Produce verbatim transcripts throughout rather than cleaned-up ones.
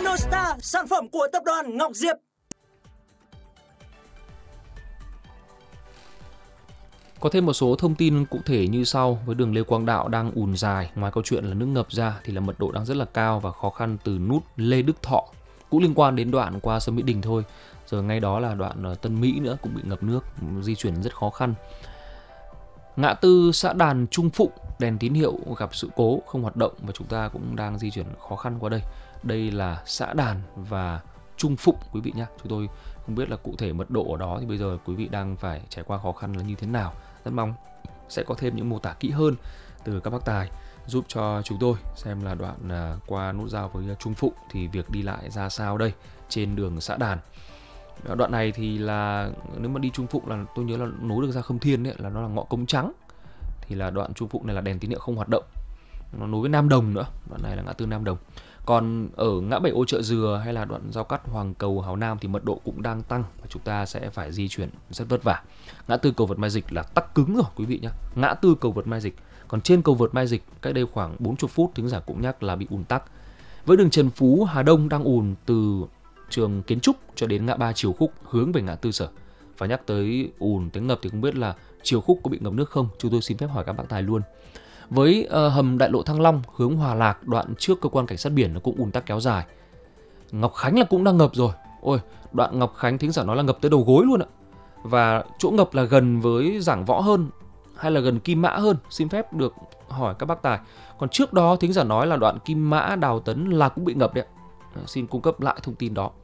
Innostar, sản phẩm của tập đoàn Ngọc Diệp. Có thêm một số thông tin cụ thể như sau. Với đường Lê Quang Đạo đang ùn dài, ngoài câu chuyện là nước ngập ra thì là mật độ đang rất là cao và khó khăn từ nút Lê Đức Thọ, cũng liên quan đến đoạn qua sân Mỹ Đình thôi. Giờ ngay đó là đoạn Tân Mỹ nữa cũng bị ngập nước, di chuyển rất khó khăn. Ngã tư xã Đàn Trung Phụng, đèn tín hiệu gặp sự cố không hoạt động và chúng ta cũng đang di chuyển khó khăn qua đây. Đây là xã Đàn và Trung Phụng quý vị nhé. Chúng tôi không biết là cụ thể mật độ ở đó thì bây giờ quý vị đang phải trải qua khó khăn là như thế nào. Rất mong sẽ có thêm những mô tả kỹ hơn từ các bác tài giúp cho chúng tôi xem là đoạn qua nút giao với Trung Phụng thì việc đi lại ra sao đây trên đường xã Đàn. Đoạn này thì là nếu mà đi Trung Phụng là tôi nhớ là nối được ra Khâm Thiên ấy, là nó là ngõ Cống Trắng. Thì là đoạn Trung Phụng này là đèn tín hiệu không hoạt động. Nó nối với Nam Đồng nữa. Đoạn này là ngã tư Nam Đồng. Còn ở ngã bảy Ô Chợ Dừa hay là đoạn giao cắt Hoàng Cầu Hào Nam thì mật độ cũng đang tăng và chúng ta sẽ phải di chuyển rất vất vả. Ngã tư cầu vượt Mai Dịch là tắc cứng rồi quý vị nhé. Ngã tư cầu vượt Mai Dịch. Còn trên cầu vượt Mai Dịch cách đây khoảng bốn mươi phút thính giả cũng nhắc là bị ùn tắc. Với đường Trần Phú Hà Đông đang ùn từ trường Kiến Trúc cho đến ngã ba Triều Khúc hướng về ngã tư Sở. Và nhắc tới ùn tới ngập thì không biết là Triều Khúc có bị ngập nước không? Chúng tôi xin phép hỏi các bác tài luôn. Với uh, hầm đại lộ Thăng Long hướng Hòa Lạc đoạn trước cơ quan cảnh sát biển nó cũng ùn tắc kéo dài. Ngọc Khánh là cũng đang ngập rồi. Ôi, đoạn Ngọc Khánh thính giả nói là ngập tới đầu gối luôn ạ. Và chỗ ngập là gần với Giảng Võ hơn hay là gần Kim Mã hơn? Xin phép được hỏi các bác tài. Còn trước đó thính giả nói là đoạn Kim Mã Đào Tấn là cũng bị ngập đấy. Xin cung cấp lại thông tin đó.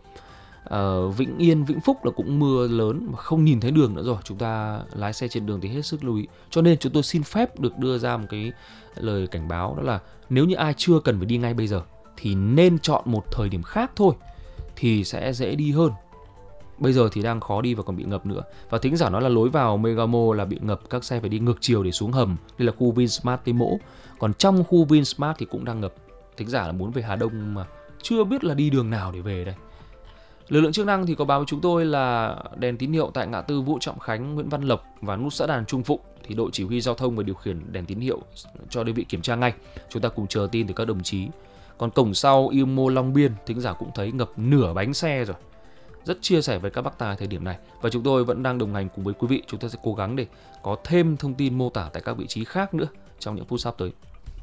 Ở Vĩnh Yên, Vĩnh Phúc là cũng mưa lớn mà không nhìn thấy đường nữa rồi. Chúng ta lái xe trên đường thì hết sức lưu ý. Cho nên chúng tôi xin phép được đưa ra một cái lời cảnh báo, đó là nếu như ai chưa cần phải đi ngay bây giờ thì nên chọn một thời điểm khác thôi thì sẽ dễ đi hơn. Bây giờ thì đang khó đi và còn bị ngập nữa. Và thính giả nói là lối vào Megamo là bị ngập, các xe phải đi ngược chiều để xuống hầm. Đây là khu Vinsmart Tây Mỗ. Còn trong khu Vinsmart thì cũng đang ngập. Thính giả là muốn về Hà Đông mà chưa biết là đi đường nào để về đây. Lực lượng chức năng thì có báo với chúng tôi là đèn tín hiệu tại ngã tư Vũ Trọng Khánh, Nguyễn Văn Lộc và nút xã Đàn Trung Phụng thì đội chỉ huy giao thông và điều khiển đèn tín hiệu cho đơn vị kiểm tra ngay. Chúng ta cùng chờ tin từ các đồng chí. Còn cổng sau Yêu Mô Long Biên, thính giả cũng thấy ngập nửa bánh xe rồi. Rất chia sẻ với các bác tài thời điểm này và chúng tôi vẫn đang đồng hành cùng với quý vị. Chúng ta sẽ cố gắng để có thêm thông tin mô tả tại các vị trí khác nữa trong những phút sắp tới.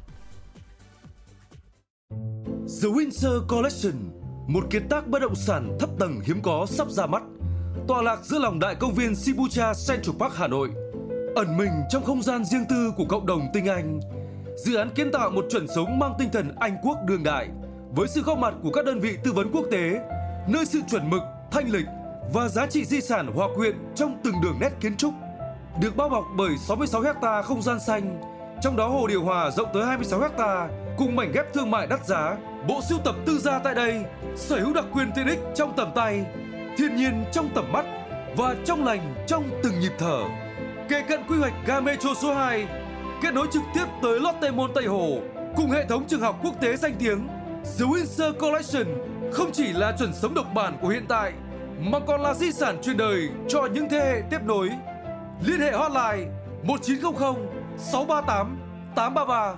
The Windsor Collection, một kiệt tác bất động sản thấp tầng hiếm có sắp ra mắt, tọa lạc giữa lòng đại công viên Shibuya Central Park Hà Nội, ẩn mình trong không gian riêng tư của cộng đồng tinh Anh. Dự án kiến tạo một chuẩn sống mang tinh thần Anh quốc đương đại, với sự góp mặt của các đơn vị tư vấn quốc tế, nơi sự chuẩn mực, thanh lịch và giá trị di sản hòa quyện trong từng đường nét kiến trúc. Được bao bọc bởi sáu mươi sáu héc ta không gian xanh, trong đó hồ điều hòa rộng tới hai mươi sáu héc ta cùng mảnh ghép thương mại đắt giá. Bộ sưu tập tư gia tại đây sở hữu đặc quyền tiện ích trong tầm tay, thiên nhiên trong tầm mắt và trong lành trong từng nhịp thở. Kề cận quy hoạch ga Metro số hai, kết nối trực tiếp tới Lotte Mall Tây Hồ cùng hệ thống trường học quốc tế danh tiếng. The Windsor Collection không chỉ là chuẩn sống độc bản của hiện tại mà còn là di sản truyền đời cho những thế hệ tiếp nối. Liên hệ hotline một chín không không sáu ba tám tám ba ba.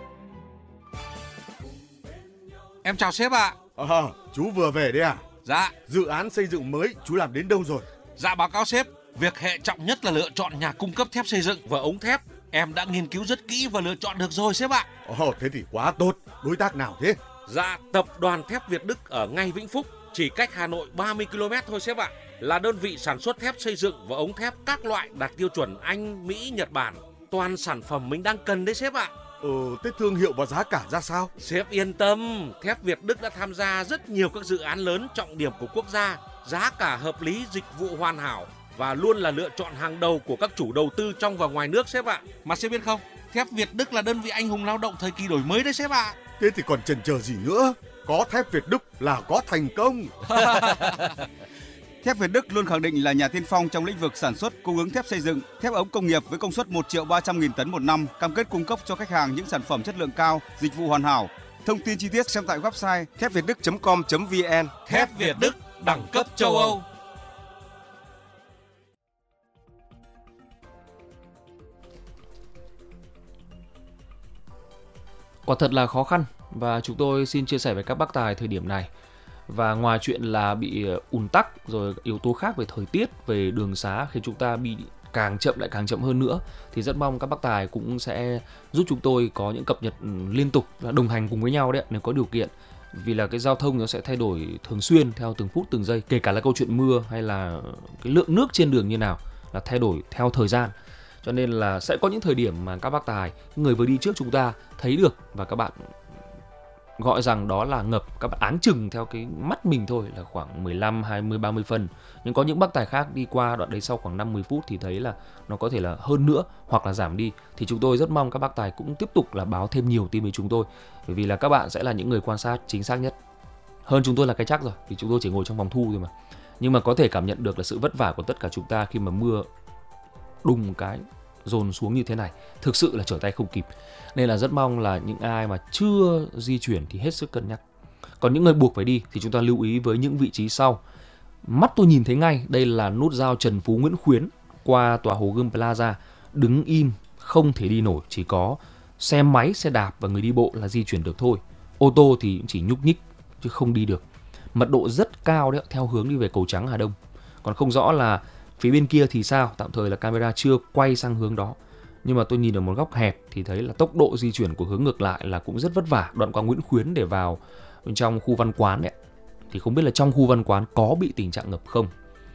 Em chào sếp ạ. À, chú vừa về đấy à? Dạ. Dự án xây dựng mới chú làm đến đâu rồi? Dạ báo cáo sếp, việc hệ trọng nhất là lựa chọn nhà cung cấp thép xây dựng và ống thép. Em đã nghiên cứu rất kỹ và lựa chọn được rồi sếp ạ. Ồ, thế thì quá tốt. Đối tác nào thế? Dạ, tập đoàn thép Việt Đức ở ngay Vĩnh Phúc, chỉ cách Hà Nội ba mươi ki lô mét thôi sếp ạ. Là đơn vị sản xuất thép xây dựng và ống thép các loại đạt tiêu chuẩn Anh, Mỹ, Nhật Bản. Toàn sản phẩm mình đang cần đấy sếp ạ. Ừ, thế thương hiệu và giá cả ra sao? Sếp yên tâm, thép Việt Đức đã tham gia rất nhiều các dự án lớn trọng điểm của quốc gia. Giá cả hợp lý, dịch vụ hoàn hảo và luôn là lựa chọn hàng đầu của các chủ đầu tư trong và ngoài nước sếp ạ. Mà sếp biết không, thép Việt Đức là đơn vị anh hùng lao động thời kỳ đổi mới đấy sếp ạ. Thế thì còn chần chờ gì nữa? Có thép Việt Đức là có thành công. Thép Việt Đức luôn khẳng định là nhà tiên phong trong lĩnh vực sản xuất, cung ứng thép xây dựng, thép ống công nghiệp với công suất một triệu ba trăm nghìn tấn một năm, cam kết cung cấp cho khách hàng những sản phẩm chất lượng cao, dịch vụ hoàn hảo. Thông tin chi tiết xem tại website thép việt đức chấm com chấm vn. Thép Việt Đức, đẳng cấp châu Âu. Quả thật là khó khăn và chúng tôi xin chia sẻ với các bác tài thời điểm này. Và ngoài chuyện là bị ùn tắc rồi yếu tố khác về thời tiết, về đường xá khiến chúng ta bị càng chậm lại càng chậm hơn nữa, thì rất mong các bác tài cũng sẽ giúp chúng tôi có những cập nhật liên tục, đồng hành cùng với nhau đấy nếu có điều kiện. Vì là cái giao thông nó sẽ thay đổi thường xuyên theo từng phút từng giây, kể cả là câu chuyện mưa hay là cái lượng nước trên đường như nào là thay đổi theo thời gian. Cho nên là sẽ có những thời điểm mà các bác tài, người vừa đi trước chúng ta thấy được và các bạn gọi rằng đó là ngập, các bạn áng chừng theo cái mắt mình thôi là khoảng mười lăm, hai mươi, ba mươi phân. Nhưng có những bác tài khác đi qua đoạn đấy sau khoảng năm mươi phút thì thấy là nó có thể là hơn nữa hoặc là giảm đi. Thì chúng tôi rất mong các bác tài cũng tiếp tục là báo thêm nhiều tin với chúng tôi. Bởi vì là các bạn sẽ là những người quan sát chính xác nhất. Hơn chúng tôi là cái chắc rồi, vì chúng tôi chỉ ngồi trong phòng thu thôi mà. Nhưng mà có thể cảm nhận được là sự vất vả của tất cả chúng ta khi mà mưa đùng cái dồn xuống như thế này, thực sự là trở tay không kịp. Nên là rất mong là những ai mà chưa di chuyển thì hết sức cân nhắc. Còn những người buộc phải đi thì chúng ta lưu ý với những vị trí sau. Mắt tôi nhìn thấy ngay, đây là nút giao Trần Phú Nguyễn Khuyến qua tòa Hồ Gươm Plaza, đứng im không thể đi nổi, chỉ có xe máy, xe đạp và người đi bộ là di chuyển được thôi. Ô tô thì chỉ nhúc nhích chứ không đi được. Mật độ rất cao đấy, theo hướng đi về Cầu Trắng Hà Đông. Còn không rõ là phía bên kia thì sao, tạm thời là camera chưa quay sang hướng đó. Nhưng mà tôi nhìn ở một góc hẹp thì thấy là tốc độ di chuyển của hướng ngược lại là cũng rất vất vả. Đoạn qua Nguyễn Khuyến để vào bên trong khu Văn Quán đấy, thì không biết là trong khu Văn Quán có bị tình trạng ngập không,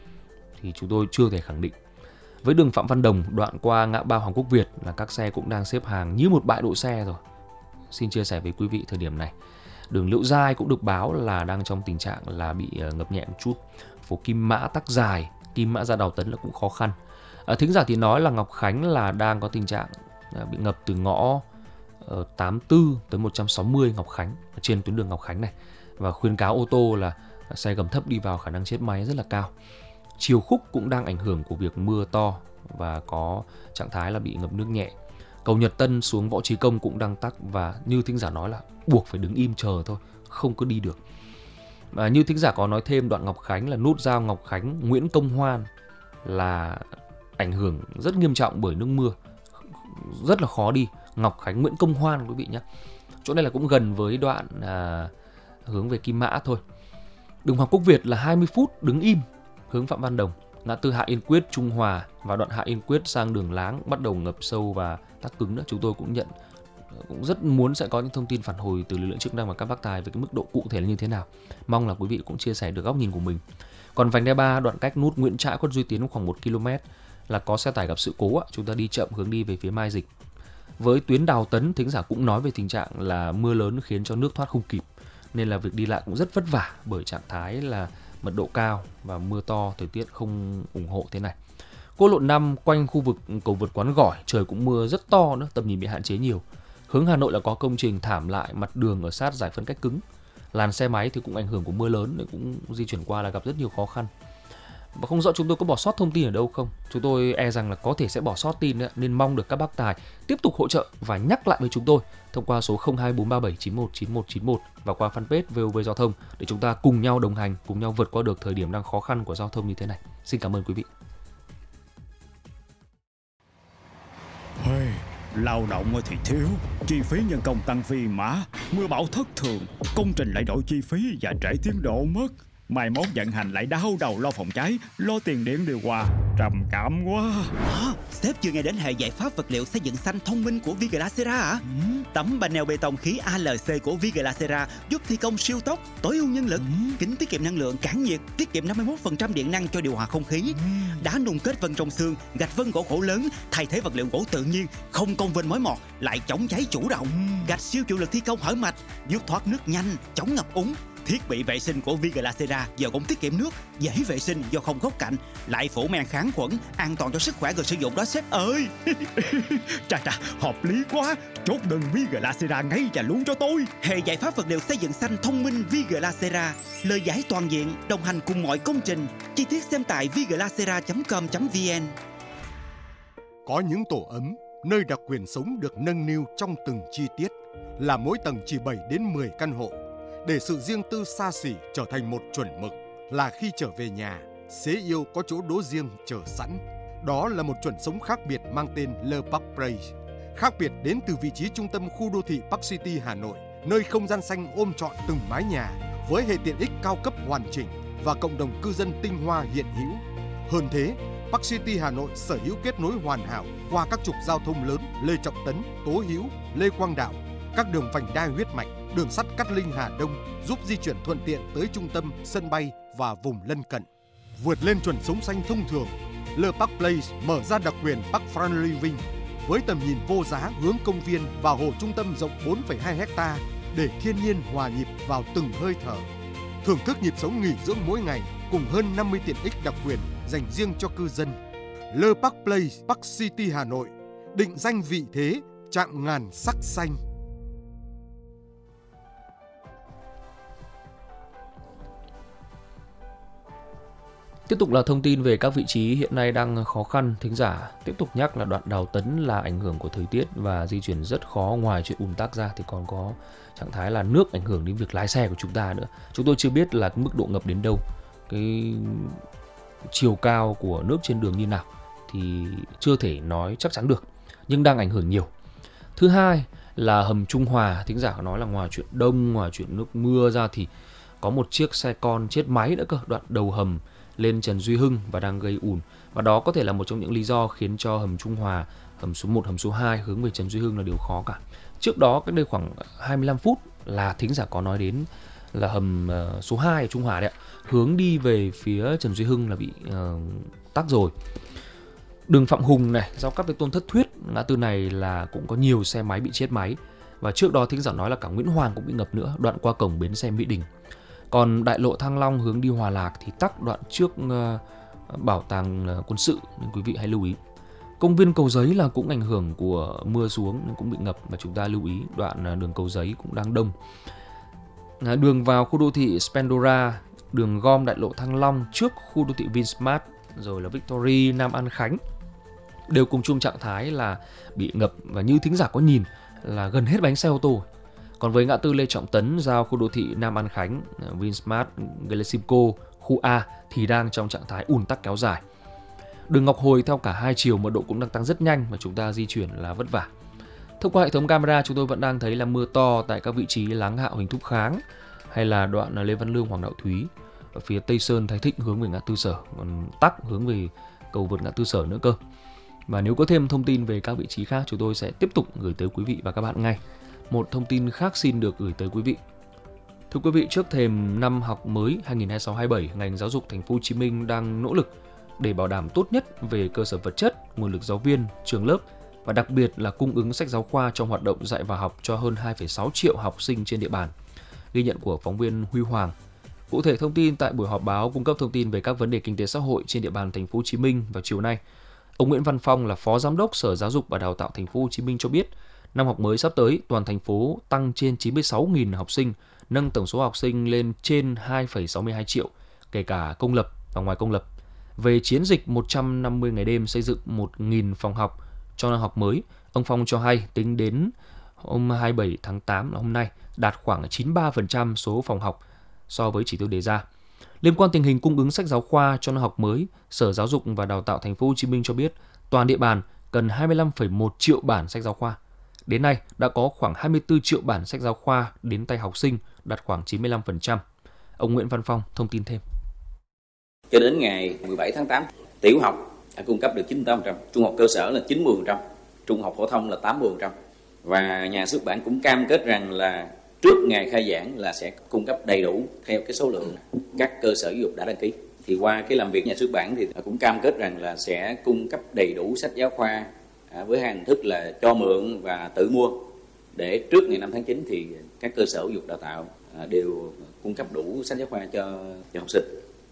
thì chúng tôi chưa thể khẳng định. Với đường Phạm Văn Đồng đoạn qua ngã ba Hoàng Quốc Việt là các xe cũng đang xếp hàng như một bãi đỗ xe rồi. Xin chia sẻ với quý vị thời điểm này. Đường Liễu Giai cũng được báo là đang trong tình trạng là bị ngập nhẹ một chút. Phố Kim Mã tắc dài, Kim Mã ra Đào Tấn là cũng khó khăn. À, thính giả thì nói là Ngọc Khánh là đang có tình trạng bị ngập từ ngõ uh, tám mươi tư tới một trăm sáu mươi Ngọc Khánh trên tuyến đường Ngọc Khánh này, và khuyến cáo ô tô là xe gầm thấp đi vào khả năng chết máy rất là cao. Chiều Khúc cũng đang ảnh hưởng của việc mưa to và có trạng thái là bị ngập nước nhẹ. Cầu Nhật Tân xuống Võ Trí Công cũng đang tắc và như thính giả nói là buộc phải đứng im chờ thôi, không có đi được. Và như thính giả có nói thêm, đoạn Ngọc Khánh là nút giao Ngọc Khánh Nguyễn Công Hoan là ảnh hưởng rất nghiêm trọng bởi nước mưa, rất là khó đi. Ngọc Khánh Nguyễn Công Hoan quý vị nhé. Chỗ này là cũng gần với đoạn à, hướng về Kim Mã thôi. Đường Hoàng Quốc Việt là hai mươi phút đứng im hướng Phạm Văn Đồng. Ngã tư Hạ Yên Quyết Trung Hòa và đoạn Hạ Yên Quyết sang đường Láng bắt đầu ngập sâu và tắc cứng nữa. Chúng tôi cũng nhận cũng rất muốn sẽ có những thông tin phản hồi từ lực lượng chức năng và các bác tài về cái mức độ cụ thể là như thế nào. Mong là quý vị cũng chia sẻ được góc nhìn của mình. Còn vành đai ba đoạn cách nút Nguyễn Trãi Khuất Duy Tiến khoảng một ki lô mét là có xe tải gặp sự cố, chúng ta đi chậm hướng đi về phía Mai Dịch. Với tuyến Đào Tấn, thính giả cũng nói về tình trạng là mưa lớn khiến cho nước thoát không kịp, nên là việc đi lại cũng rất vất vả bởi trạng thái là mật độ cao và mưa to, thời tiết không ủng hộ thế này. Quốc lộ năm quanh khu vực cầu vượt Quán Gỏi trời cũng mưa rất to nữa, tầm nhìn bị hạn chế nhiều. Hướng Hà Nội là có công trình thảm lại mặt đường ở sát giải phân cách cứng. Làn xe máy thì cũng ảnh hưởng của mưa lớn để cũng di chuyển qua là gặp rất nhiều khó khăn. Và không rõ chúng tôi có bỏ sót thông tin ở đâu không. Chúng tôi e rằng là có thể sẽ bỏ sót tin đấy, nên mong được các bác tài tiếp tục hỗ trợ và nhắc lại với chúng tôi thông qua số không hai bốn ba bảy chín một chín một chín một và qua fanpage vê o vê Giao thông để chúng ta cùng nhau đồng hành, cùng nhau vượt qua được thời điểm đang khó khăn của giao thông như thế này. Xin cảm ơn quý vị. Hey, lao động thì thiếu, chi phí nhân công tăng phi mã, mưa bão thất thường, công trình lại đổi chi phí và trễ tiến độ mất. Mai mốt vận hành lại đau đầu lo phòng cháy, lo tiền điện điều hòa, trầm cảm quá. À, sếp chưa nghe đến hệ giải pháp vật liệu xây dựng xanh thông minh của Viglacera à? Ừ. Tấm panel bê tông khí a lờ xê của Viglacera giúp thi công siêu tốc, tối ưu nhân lực, ừ. kính tiết kiệm năng lượng, cản nhiệt, tiết kiệm năm mươi mốt phần trăm điện năng cho điều hòa không khí. Ừ. Đá nung kết vân trong xương, gạch vân gỗ khổ lớn, thay thế vật liệu gỗ tự nhiên, không công vênh mối mọt, lại chống cháy chủ động. Ừ. Gạch siêu chịu lực thi công hở mạch, giúp thoát nước nhanh, chống ngập úng. Thiết bị vệ sinh của Viglacera giờ cũng tiết kiệm nước, dễ vệ sinh do không góc cạnh, lại phủ men kháng khuẩn, an toàn cho sức khỏe người sử dụng đó sếp ơi. Chà chà, hợp lý quá. Chốt đơn Viglacera ngay và luôn cho tôi. Hệ giải pháp vật liệu xây dựng xanh thông minh Viglacera, lời giải toàn diện, đồng hành cùng mọi công trình. Chi tiết xem tại viglacera chấm com chấm vn. Có những tổ ấm, nơi đặc quyền sống được nâng niu trong từng chi tiết, là mỗi tầng chỉ bảy đến mười căn hộ. Để sự riêng tư xa xỉ trở thành một chuẩn mực, là khi trở về nhà, xế yêu có chỗ đỗ riêng chờ sẵn. Đó là một chuẩn sống khác biệt mang tên Le Parc Place. Khác biệt đến từ vị trí trung tâm khu đô thị Park City Hà Nội, nơi không gian xanh ôm trọn từng mái nhà, với hệ tiện ích cao cấp hoàn chỉnh và cộng đồng cư dân tinh hoa hiện hữu. Hơn thế, Park City Hà Nội sở hữu kết nối hoàn hảo qua các trục giao thông lớn Lê Trọng Tấn, Tố Hữu, Lê Quang Đạo, các đường vành đai huyết mạch, đường sắt Cát Linh Hà Đông giúp di chuyển thuận tiện tới trung tâm, sân bay và vùng lân cận. Vượt lên chuẩn sống xanh thông thường, Le Park Place mở ra đặc quyền Park Front Living với tầm nhìn vô giá hướng công viên và hồ trung tâm rộng bốn phẩy hai héc ta để thiên nhiên hòa nhịp vào từng hơi thở. Thưởng thức nhịp sống nghỉ dưỡng mỗi ngày cùng hơn năm mươi tiện ích đặc quyền dành riêng cho cư dân. Le Park Place, Park City Hà Nội, định danh vị thế, chạm ngàn sắc xanh. Tiếp tục là thông tin về các vị trí hiện nay đang khó khăn. Thính giả tiếp tục nhắc là đoạn Đào Tấn là ảnh hưởng của thời tiết và di chuyển rất khó. Ngoài chuyện ùn tắc ra thì còn có trạng thái là nước ảnh hưởng đến việc lái xe của chúng ta nữa. Chúng tôi chưa biết là mức độ ngập đến đâu, cái chiều cao của nước trên đường như nào thì chưa thể nói chắc chắn được, nhưng đang ảnh hưởng nhiều. Thứ hai là hầm Trung Hòa. Thính giả có nói là ngoài chuyện đông, ngoài chuyện nước mưa ra thì có một chiếc xe con chết máy nữa cơ, đoạn đầu hầm lên Trần Duy Hưng và đang gây ùn. Và đó có thể là một trong những lý do khiến cho hầm Trung Hòa, hầm số một, hầm số hai hướng về Trần Duy Hưng là điều khó cả. Trước đó cách đây khoảng hai mươi lăm phút là thính giả có nói đến là hầm số hai ở Trung Hòa đấy ạ, hướng đi về phía Trần Duy Hưng là bị uh, tắc rồi. Đường Phạm Hùng này, giao cắt với Tôn Thất Thuyết, ngã tư này là cũng có nhiều xe máy bị chết máy. Và trước đó thính giả nói là cả Nguyễn Hoàng cũng bị ngập nữa, đoạn qua cổng bến xe Mỹ Đình. Còn đại lộ Thăng Long hướng đi Hòa Lạc thì tắc đoạn trước uh, bảo tàng uh, quân sự, nên quý vị hãy lưu ý. Công viên Cầu Giấy là cũng ảnh hưởng của mưa xuống nên cũng bị ngập, và chúng ta lưu ý đoạn uh, đường Cầu Giấy cũng đang đông. Uh, đường vào khu đô thị Spandora, đường gom đại lộ Thăng Long trước khu đô thị Vinsmart, rồi là Victory, Nam An Khánh đều cùng chung trạng thái là bị ngập, và như thính giả có nhìn là gần hết bánh xe ô tô. Còn với ngã tư Lê Trọng Tấn giao khu đô thị Nam An Khánh, Vinsmart, Galaximco, khu A thì đang trong trạng thái ùn tắc kéo dài. Đường Ngọc Hồi theo cả hai chiều mật độ cũng đang tăng rất nhanh và chúng ta di chuyển là vất vả. Thông qua hệ thống camera chúng tôi vẫn đang thấy là mưa to tại các vị trí Láng Hạ, Huỳnh Thúc Kháng hay là đoạn Lê Văn Lương, Hoàng Đạo Thúy. Ở phía Tây Sơn, Thái Thịnh hướng về ngã tư Sở, còn tắc hướng về cầu vượt ngã tư Sở nữa cơ. Và nếu có thêm thông tin về các vị trí khác chúng tôi sẽ tiếp tục gửi tới quý vị và các bạn ngay. Một thông tin khác xin được gửi tới quý vị. Thưa quý vị, trước thềm năm học mới hai nghìn không trăm hai mươi sáu hai mươi bảy, ngành giáo dục thành phố Hồ Chí Minh đang nỗ lực để bảo đảm tốt nhất về cơ sở vật chất, nguồn lực giáo viên, trường lớp và đặc biệt là cung ứng sách giáo khoa trong hoạt động dạy và học cho hơn hai phẩy sáu triệu học sinh trên địa bàn. Ghi nhận của phóng viên Huy Hoàng. Cụ thể thông tin tại buổi họp báo cung cấp thông tin về các vấn đề kinh tế xã hội trên địa bàn thành phố Hồ Chí Minh vào chiều nay, ông Nguyễn Văn Phong là Phó Giám đốc Sở Giáo dục và Đào tạo thành phố Hồ Chí Minh cho biết, năm học mới sắp tới, toàn thành phố tăng trên chín mươi sáu nghìn học sinh, nâng tổng số học sinh lên trên hai phẩy sáu mươi hai triệu, kể cả công lập và ngoài công lập. Về chiến dịch một trăm năm mươi ngày đêm xây dựng một nghìn phòng học cho năm học mới, ông Phong cho hay tính đến hôm hai mươi bảy tháng tám là hôm nay đạt khoảng chín mươi ba phần trăm số phòng học so với chỉ tiêu đề ra. Liên quan tình hình cung ứng sách giáo khoa cho năm học mới, Sở Giáo dục và Đào tạo thành phố Hồ Chí Minh cho biết toàn địa bàn cần hai mươi lăm phẩy một triệu bản sách giáo khoa. Đến nay đã có khoảng hai mươi tư triệu bản sách giáo khoa đến tay học sinh, đạt khoảng chín mươi lăm phần trăm. Ông Nguyễn Văn Phong thông tin thêm. Cho đến ngày mười bảy tháng tám, tiểu học đã cung cấp được chín mươi tám phần trăm, trung học cơ sở là chín mươi phần trăm, trung học phổ thông là tám mươi phần trăm. Và nhà xuất bản cũng cam kết rằng là trước ngày khai giảng là sẽ cung cấp đầy đủ theo cái số lượng các cơ sở giáo dục đã đăng ký. Thì qua cái làm việc nhà xuất bản thì cũng cam kết rằng là sẽ cung cấp đầy đủ sách giáo khoa với hai hình thức là cho mượn và tự mua, để trước ngày năm tháng chín thì các cơ sở giáo dục đào tạo đều cung cấp đủ sách giáo khoa cho, cho học sinh.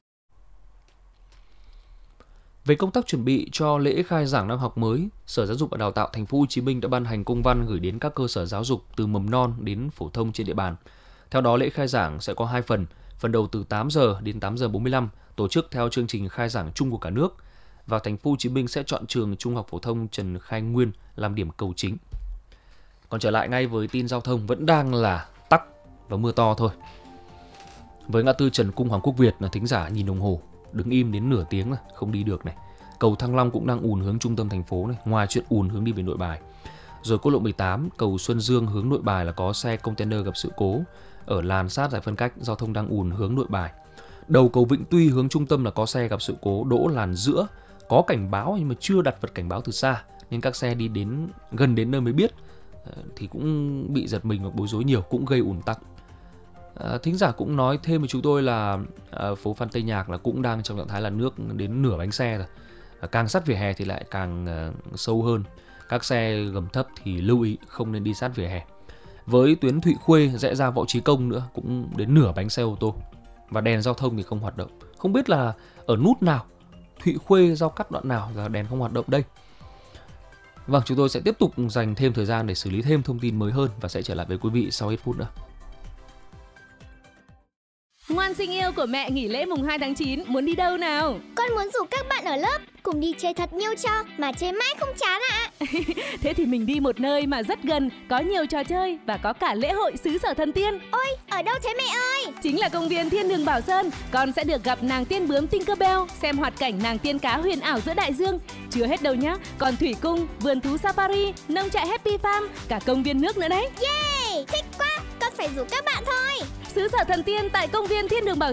Về công tác chuẩn bị cho lễ khai giảng năm học mới, Sở Giáo dục và Đào tạo thành phố Hồ Chí Minh đã ban hành công văn gửi đến các cơ sở giáo dục từ mầm non đến phổ thông trên địa bàn. Theo đó, lễ khai giảng sẽ có hai phần, phần đầu từ tám giờ đến tám giờ bốn mươi lăm, tổ chức theo chương trình khai giảng chung của cả nước. Và thành phố Hồ Chí Minh sẽ chọn trường Trung học phổ thông Trần Khai Nguyên làm điểm cầu chính. Còn trở lại ngay với tin giao thông, vẫn đang là tắc và mưa to thôi. Với ngã tư Trần Cung Hoàng Quốc Việt là thính giả nhìn đồng hồ, đứng im đến nửa tiếng rồi, không đi được này. Cầu Thăng Long cũng đang ùn hướng trung tâm thành phố này, ngoài chuyện ùn hướng đi về Nội Bài. Rồi quốc lộ mười tám, cầu Xuân Dương hướng Nội Bài là có xe container gặp sự cố. ở làn sát giải phân cách, giao thông đang ùn hướng Nội Bài. Đầu cầu Vĩnh Tuy hướng trung tâm là có xe gặp sự cố đỗ làn giữa, có cảnh báo nhưng mà chưa đặt vật cảnh báo từ xa, nên các xe đi đến gần đến nơi mới biết thì cũng bị giật mình hoặc bối rối nhiều, cũng gây ùn tắc. À, thính giả cũng nói thêm với chúng tôi là à, phố Phan Tây Nhạc là cũng đang trong trạng thái là nước đến nửa bánh xe rồi. À, càng sát vỉa hè thì lại càng à, sâu hơn. Các xe gầm thấp thì lưu ý không nên đi sát vỉa hè. Với tuyến Thụy Khuê rẽ ra Võ Trí Công nữa cũng đến nửa bánh xe ô tô. Và đèn giao thông thì không hoạt động. Không biết là ở nút nào, Thụy Khuê giao cắt đoạn nào là đèn không hoạt động đây. Vâng, chúng tôi sẽ tiếp tục dành thêm thời gian để xử lý thêm thông tin mới hơn và sẽ trở lại với quý vị sau ít phút nữa. Ngoan sinh yêu của mẹ nghỉ lễ mùng hai tháng chín muốn đi đâu nào? Con muốn rủ các bạn ở lớp cùng đi chơi thật nhiều trò mà chơi mãi không chán ạ. Thế thì mình đi một nơi mà rất gần, có nhiều trò chơi và có cả lễ hội xứ Sở Thần Tiên. Ôi, ở đâu thế mẹ ơi? Chính là công viên Thiên Đường Bảo Sơn. Con sẽ được gặp nàng tiên bướm Tinkerbell, xem hoạt cảnh nàng tiên cá huyền ảo giữa đại dương. Chưa hết đâu nhá, còn thủy cung, vườn thú safari, nông trại Happy Farm, cả công viên nước nữa đấy. Yeah, thích quá, con phải rủ các bạn thôi. Xứ Sở Thần Tiên tại công viên Thiên Đường Bảo